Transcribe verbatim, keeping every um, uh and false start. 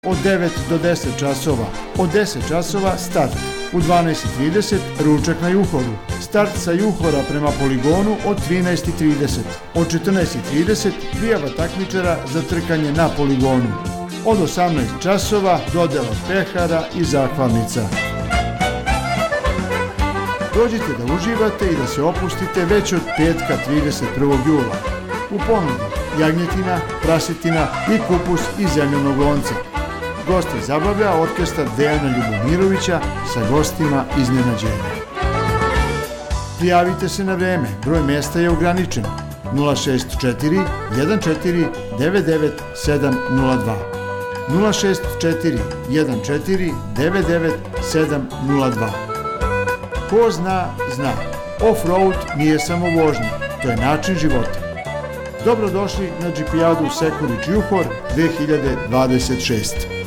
od devet do deset časova, od deset časova start, u dvanaest i trideset ručak na Juhoru, start sa Juhora prema poligonu od trinaest i trideset, od četrnaest i trideset prijava takmičara za trkanje na poligonu, od osamnaest časova dodela pehara i zahvalnica. Dođite da uživate i da se opustite već od petka trideset prvog jula. U ponudi jagnjetina, prasetina i kupus iz zemljanog lonca. Goste zabavlja orkestar Dejana Ljubomirovića sa gostima iznenađenja. Prijavite se na vreme, broj mesta je ograničen. nula šest četiri jedan četiri devet devet sedam nula dva nula šest četiri jedan četiri devet devet sedam nula dva. Ko zna, zna. Off-road nije samo vožnja, to je način života. Dobrodošli na Džipijadu Sekulić Juhor dve hiljade dvadeset šeste.